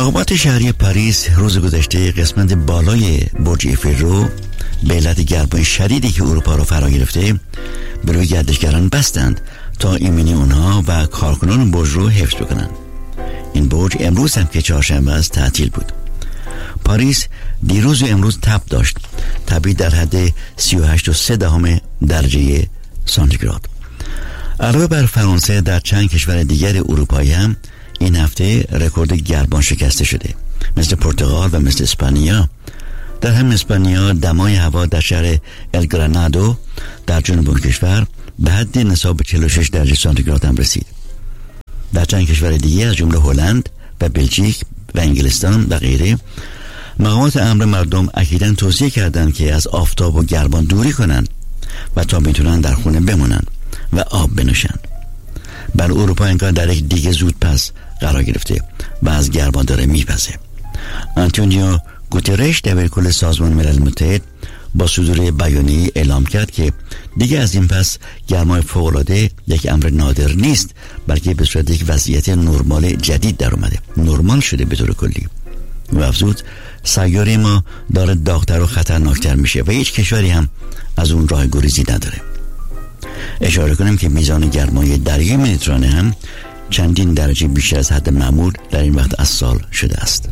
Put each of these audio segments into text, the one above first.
مقامات شهری پاریس روز گذشته قسمت بالای برج ایفل رو به علت گرمای شدیدی که اروپا رو فرا گرفته به روی گردشگران بستند تا ایمنی اونها و کارکنان برج رو حفظ بکنند. این برج امروز هم که چهارشنبه است تعطیل بود. پاریس دیروز و امروز تب داشت، تبی در حد 38.3 درجه سانتیگراد. علاوه بر فرانسه در چند کشور دیگر اروپایی هم این هفته رکورد گرما شکسته شده، مثل پرتغال و مثل اسپانیا. در همین اسپانیا دمای هوا در شهر الگرانادو در جنوب کشور به حد نصاب 46 درجه سانتیگراد هم رسید. در چند کشور دیگه از جمله هلند و بلژیک و انگلستان و غیره مقامات امر مردم اکیداً توصیه کردند که از آفتاب و گرما دوری کنند و تا میتونن در خونه بمونند و آب بنوشند. بر اروپا انگار در یک دیگه زود پس قرار گرفته و از گرما داره میپزه. آنتونیو گوترش دبیرکل سازمان ملل متحد با صدور بیانیه‌ای اعلام کرد که دیگه از این پس گرمای فوق‌العاده یک امر نادر نیست، بلکه به صورت یک وضعیت نرمال جدید در اومده، نرمال شده به طور کلی. و افزود سیاره ما داره داغ‌تر و خطرناکتر میشه و هیچ کشوری هم از اون راه گریزی نداره. اشاره کنیم که میزان گرمای دریای مدیترانه هم چندین درجه بیشتر از حد معمول در این وقت از سال شده است.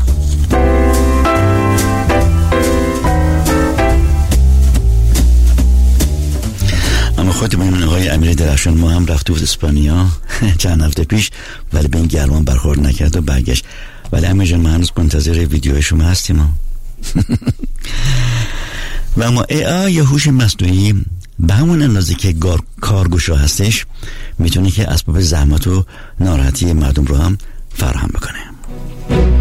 اما خود من آقای امیر درخشان ما هم رفت بود اسپانیا چند هفته پیش، ولی به این گرما برخورد نکرد و برگشت. ولی امیر جان ما هنوز منتظر ویدیوهای شما هستیم. و اما یا هوش مصنوعی به همون اندازه که کارگوشا هستش میتونه که اسباب زحمت و ناراحتی مردم رو هم فراهم